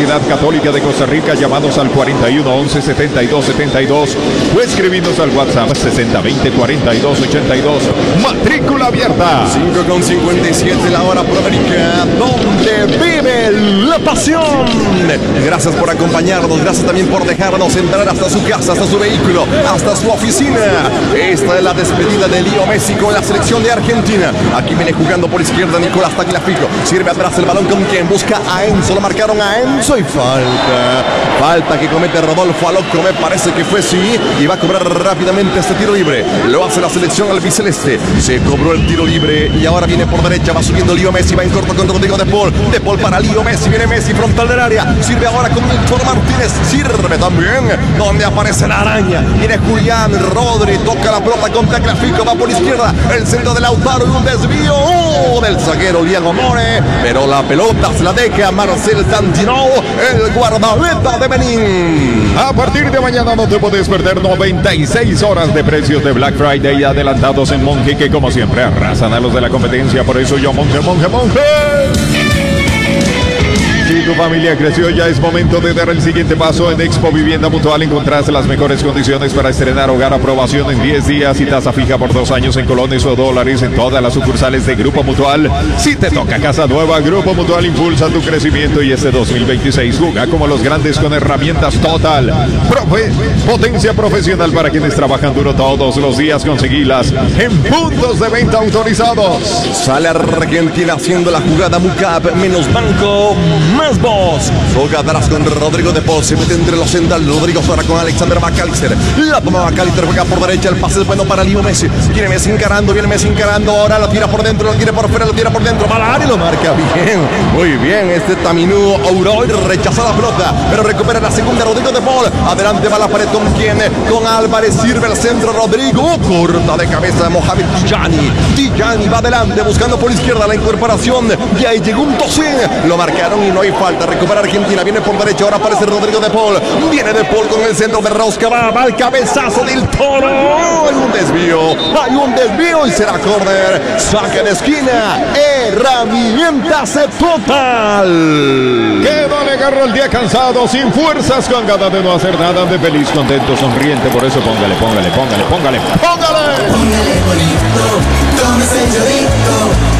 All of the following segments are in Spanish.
Universidad Católica de Costa Rica. Llamados al 41 11 72 72 o escribinos al WhatsApp 60 20 42 82. Matrícula abierta. 5:57 la hora por América, donde vive la pasión. Gracias por acompañarnos, gracias también por dejarnos entrar hasta su casa, hasta su vehículo, hasta su oficina. Esta es la despedida de Leo Messi con la selección de Argentina. Aquí viene jugando por izquierda Nicolás Tagliafico. Sirve atrás el balón con quien busca a Enzo. Lo marcaron a Enzo y falta que comete Rodolfo Alocco, me parece que fue sí, y va a cobrar rápidamente este tiro libre. Lo hace la selección albiceleste. Se cobró el tiro libre y ahora viene por derecha, va subiendo Leo Messi, va en corto con Rodrigo De Paul para Leo Messi, viene Messi frontal del área, sirve ahora con Víctor Martínez, sirve también donde aparece la araña, viene Julián Rodri, toca la pelota con Tagliafico, va por izquierda, el centro de Lautaro y un desvío del zaguero Diego More, pero la pelota se la deja a Marcel Santino, el guardameta de Benín. A partir de mañana no te puedes perder 96 horas de precios de Black Friday adelantados en Monje, que como siempre arrasan a los de la competencia. Por eso yo, Monje. Si tu familia creció, ya es momento de dar el siguiente paso. En Expo Vivienda Mutual encontrarás las mejores condiciones para estrenar hogar, aprobación en 10 días y tasa fija por 2 años en colones o dólares en todas las sucursales de Grupo Mutual. Si te toca casa nueva, Grupo Mutual impulsa tu crecimiento y este 2026 juega como los grandes con herramientas Total. Potencia profesional para quienes trabajan duro todos los días. Conseguilas en puntos de venta autorizados. Sale Argentina haciendo la jugada Mucap, menos banco, más voz. Toca atrás con Rodrigo De Paul, se mete entre los centrales. Rodrigo ahora con Alexander McAllister. La toma McAllister, juega por derecha. El pase es bueno para Leo Messi. Viene Messi encarando. Ahora lo tira por dentro, lo tira por fuera, lo tira por dentro. Va al área y lo marca bien. Muy bien, este Taminú Auroi rechaza la pelota, pero recupera la segunda Rodrigo De Paul. Adelante va la pared con quien, con Álvarez, sirve el centro Rodrigo. Corta de cabeza Mohamed Tijani va adelante buscando por izquierda la incorporación. Y ahí llegó un Tosin. Lo marcaron y no hay falta. Recupera Argentina, viene por derecha, ahora aparece Rodrigo De Paul. Viene De Paul con el centro de Rosca, va al cabezazo del Toro. Hay un desvío y será córner. Saque de esquina. Herramientas Total. Quedó, le agarró el día cansado, sin fuerzas, con ganas de no hacer nada, de feliz, contento, sonriente. Por eso póngale. Póngale bonito, tómese el chorito.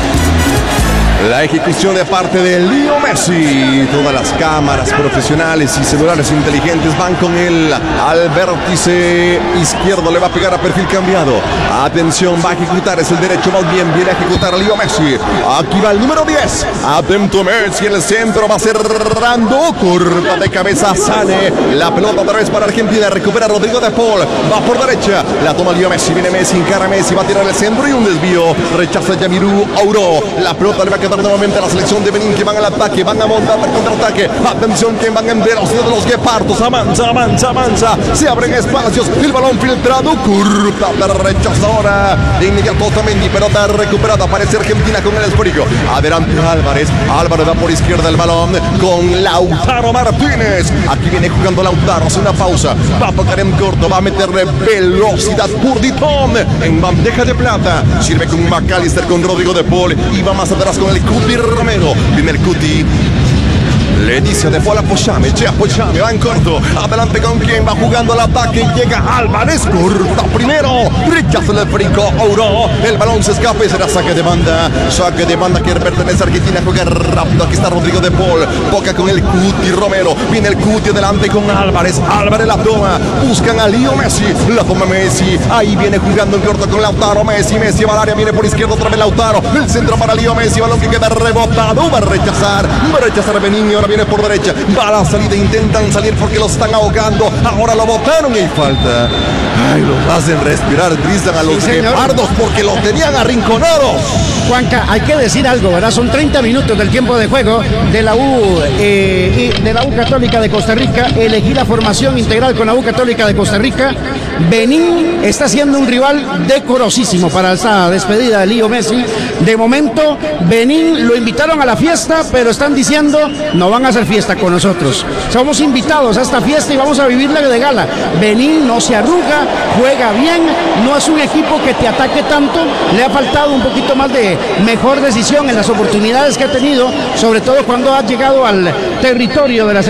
La ejecución de parte de Leo Messi. Todas las cámaras profesionales y celulares inteligentes van con él al vértice izquierdo. Le va a pegar a perfil cambiado. Atención, va a ejecutar, es el derecho más bien. Viene a ejecutar a Leo Messi. Aquí va el número 10. Atento Messi en el centro, va cerrando. Corta de cabeza Sane. La pelota otra vez para Argentina. Recupera Rodrigo De Paul. Va por derecha. La toma Leo Messi. Viene Messi, encara Messi. Va a tirar el centro y un desvío. Rechaza Yamiru Auro. La pelota le va a quedar nuevamente a la selección de Benín, que van al ataque, van a montar el contraataque. Atención, que van en velocidad de los guepardos. Avanza. Se abren espacios. El balón filtrado. Curta la rechazadora. De inmediato Otamendi, pelota recuperada. Aparece Argentina con el esférico. Adelante Álvarez va por izquierda el balón con Lautaro Martínez. Aquí viene jugando Lautaro. Hace una pausa. Va a tocar en corto. Va a meterle velocidad Purditón en bandeja de plata. Sirve con McAllister, con Rodrigo De Paul. Y va más atrás con el Cuti Romero. Viene el Cuti. Le dice De Paul, apoyame, va en corto. Adelante con quien va jugando el ataque. Llega Álvarez, corta primero. Rechaza el frico Auro. El balón se escapa y será saque de banda. Saque de banda que pertenece a Argentina. Juega rápido. Aquí está Rodrigo De Paul. Toca con el Cuti Romero. Viene el Cuti adelante con Álvarez. Álvarez la toma. Buscan a Leo Messi. La toma Messi. Ahí viene jugando en corto con Lautaro. Messi va al área. Viene por izquierda otra vez Lautaro. El centro para Leo Messi. Balón que queda rebotado. Va a rechazar Benigno. Ahora viene por derecha, va a la salida, intentan salir porque los están ahogando. Ahora lo botaron y hay falta. Ay, los hacen respirar, gritan a los guepardos porque los tenían arrinconados. Juanca, hay que decir algo, ¿verdad? Son 30 minutos del tiempo de juego de la U Católica de Costa Rica. Elegí la formación integral con la U Católica de Costa Rica. Benín está siendo un rival decorosísimo para esta despedida de Leo Messi. De momento, Benín lo invitaron a la fiesta, pero están diciendo no van a hacer fiesta con nosotros. Somos invitados a esta fiesta y vamos a vivirla de gala. Benín no se arruga, juega bien, no es un equipo que te ataque tanto. Le ha faltado un poquito más de mejor decisión en las oportunidades que ha tenido, sobre todo cuando ha llegado al territorio de la